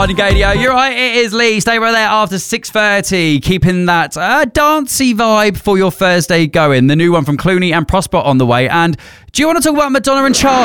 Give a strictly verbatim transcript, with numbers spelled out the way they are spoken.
Martin Gadio. You're right, it is Lee. Stay right there after six thirty, keeping that uh, dancey vibe for your Thursday going. The new one from Clooney and Prosper on the way. And do you want to talk about Madonna and Charlie?